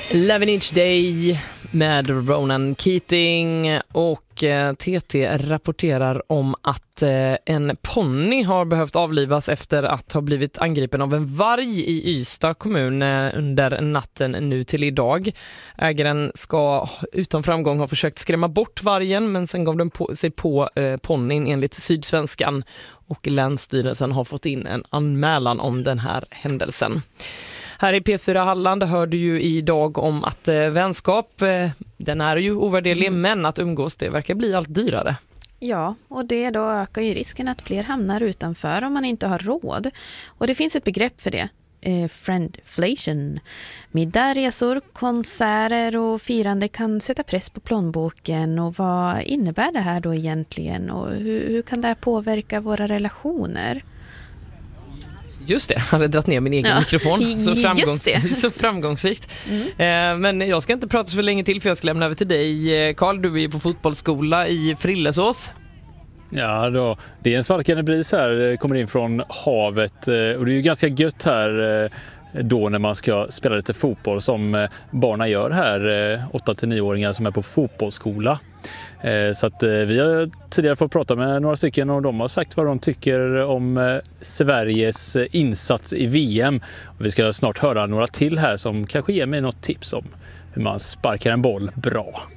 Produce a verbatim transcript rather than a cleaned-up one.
Eleven Each Day med Ronan Keating, och T T rapporterar om att en ponny har behövt avlivas efter att ha blivit angripen av en varg i Ystad kommun under natten nu till idag. Ägaren ska utan framgång ha försökt skrämma bort vargen, men sen gav den på, sig på eh, ponnyn enligt Sydsvenskan, och Länsstyrelsen har fått in en anmälan om den här händelsen. Här i P fyra Halland hör du ju idag om att eh, vänskap, eh, den är ju ovärderlig, mm. men att umgås, det verkar bli allt dyrare. Ja, och det då ökar ju risken att fler hamnar utanför om man inte har råd. Och det finns ett begrepp för det, eh, friendflation. Middag, resor, konserter och firande kan sätta press på plånboken. Och vad innebär det här då egentligen? Och hur, hur kan det här påverka våra relationer? Just det, jag hade dratt ner min egen ja. mikrofon så, framgångs- det. så framgångsrikt. Mm. Eh, men jag ska inte prata så länge till, för jag ska lämna över till dig. Carl, du är ju på fotbollsskola i Frillesås. Ja, då, det är en svalkande bris här, kommer in från havet, och det är ju ganska gött här då när man ska spela lite fotboll som barnen gör här, åtta till nio-åringar som är på fotbollsskola. Så att vi har tidigare fått prata med några stycken, och de har sagt vad de tycker om Sveriges insats i V M. Och vi ska snart höra några till här som kanske ger mig något tips om hur man sparkar en boll bra.